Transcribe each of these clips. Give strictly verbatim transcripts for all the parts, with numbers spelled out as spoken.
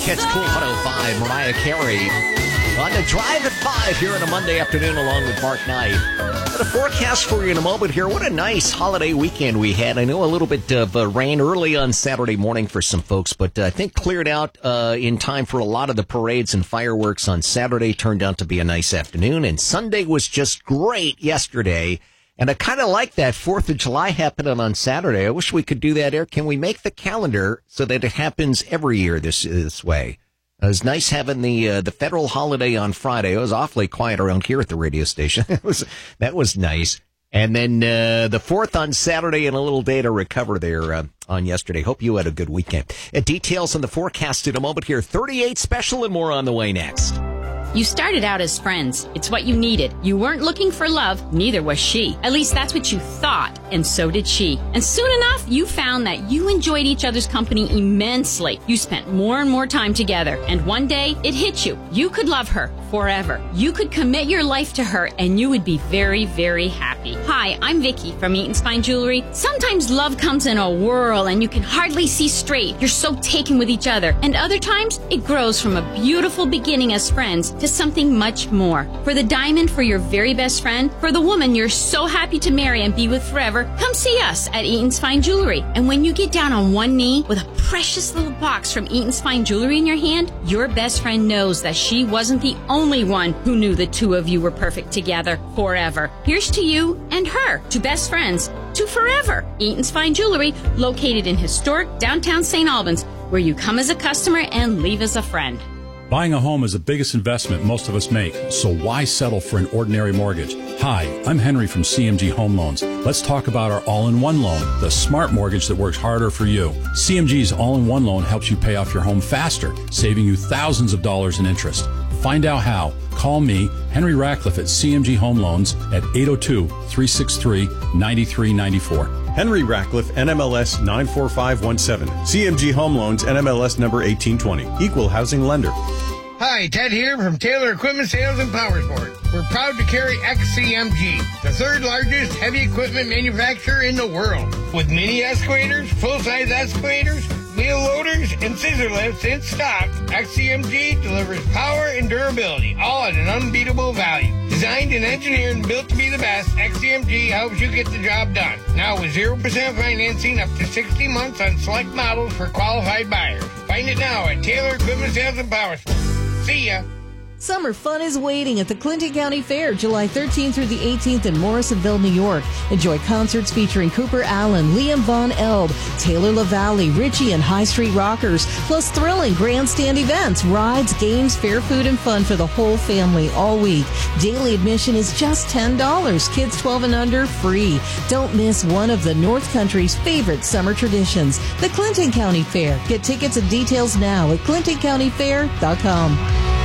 Kids Cool one oh five, Mariah Carey. On the drive at five here on a Monday afternoon along with Mark Knight. Got a forecast for you in a moment here. What a nice holiday weekend we had. I know a little bit of uh, rain early on Saturday morning for some folks, but uh, I think cleared out uh, in time for a lot of the parades and fireworks on Saturday. Turned out to be a nice afternoon, and Sunday was just great yesterday. And I kind of like that fourth of July happening on Saturday. I wish we could do that, Eric. Can we make the calendar so that it happens every year this this way? It was nice having the uh, the federal holiday on Friday. It was awfully quiet around here at the radio station. It was that was nice. And then uh, the fourth on Saturday and a little day to recover there uh, on yesterday. Hope you had a good weekend. Uh, details on the forecast in a moment here. thirty-eight special and more on the way next. You started out as friends. It's what you needed. You weren't looking for love, neither was she. At least that's what you thought, and so did she. And soon enough, you found that you enjoyed each other's company immensely. You spent more and more time together, and one day, it hit you. You could love her forever. You could commit your life to her, and you would be very, very happy. Hi, I'm Vicky from Eaton Spine Jewelry. Sometimes love comes in a whirl, and you can hardly see straight. You're so taken with each other. And other times, it grows from a beautiful beginning as friends to something much more. For the diamond for your very best friend, for the woman you're so happy to marry and be with forever, come see us at Eaton's Fine Jewelry. And when you get down on one knee with a precious little box from Eaton's Fine Jewelry in your hand, your best friend knows that she wasn't the only one who knew the two of you were perfect together forever. Here's to you and her, to best friends, to forever. Eaton's Fine Jewelry, located in historic downtown Saint Albans, where you come as a customer and leave as a friend. Buying a home is the biggest investment most of us make, so why settle for an ordinary mortgage? Hi, I'm Henry from C M G Home Loans. Let's talk about our all-in-one loan, the smart mortgage that works harder for you. C M G's all-in-one loan helps you pay off your home faster, saving you thousands of dollars in interest. Find out how. Call me, Henry Ratcliffe at C M G Home Loans at eight oh two, three six three, nine three nine four. Henry Ratcliffe, N M L S nine four five one seven. C M G Home Loans, N M L S number eighteen twenty. Equal housing lender. Hi, Ted here from Taylor Equipment Sales and Powersport. We're proud to carry X C M G, the third largest heavy equipment manufacturer in the world. With mini excavators, full-size excavators, wheel loaders, and scissor lifts in stock, X C M G delivers power and durability, all at an unbeatable value. Designed and engineered and built to be the best, X C M G helps you get the job done. Now with zero percent financing up to sixty months on select models for qualified buyers. Find it now at Taylor Equipment Sales and Powersport. See ya. Summer fun is waiting at the Clinton County Fair, July thirteenth through the eighteenth in Morrisonville, New York. Enjoy concerts featuring Cooper Allen, Liam Von Eld, Taylor LaValle, Richie and High Street Rockers, plus thrilling grandstand events, rides, games, fair food, and fun for the whole family all week. Daily admission is just ten dollars. Kids twelve and under, free. Don't miss one of the North Country's favorite summer traditions, the Clinton County Fair. Get tickets and details now at clinton county fair dot com.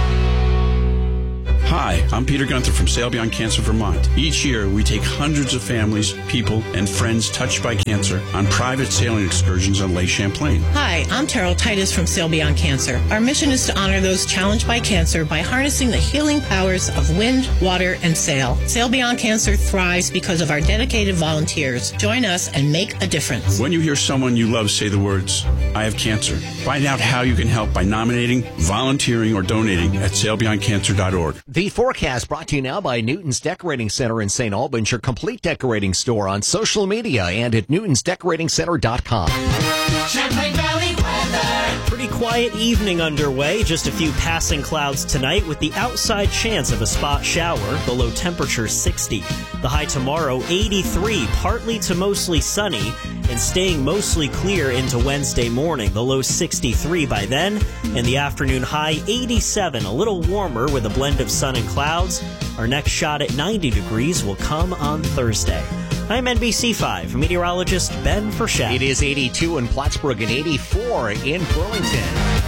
Hi, I'm Peter Gunther from Sail Beyond Cancer Vermont. Each year, we take hundreds of families, people, and friends touched by cancer on private sailing excursions on Lake Champlain. Hi, I'm Terrell Titus from Sail Beyond Cancer. Our mission is to honor those challenged by cancer by harnessing the healing powers of wind, water, and sail. Sail Beyond Cancer thrives because of our dedicated volunteers. Join us and make a difference. When you hear someone you love say the words, "I have cancer," find out how you can help by nominating, volunteering, or donating at sail beyond cancer dot org. The forecast brought to you now by Newton's Decorating Center in Saint Albans, your complete decorating store on social media and at newtons decorating center dot com. Champlain Valley weather. Pretty quiet evening underway. Just a few passing clouds tonight with the outside chance of a spot shower. The low temperature sixty. The high tomorrow eighty-three, partly to mostly sunny, and staying mostly clear into Wednesday morning. The low sixty-three by then, and the afternoon high eighty-seven, a little warmer with a blend of sun and clouds. Our next shot at ninety degrees will come on Thursday. I'm N B C five meteorologist Ben Fershett. It is eighty-two in Plattsburgh and eighty-four in Burlington.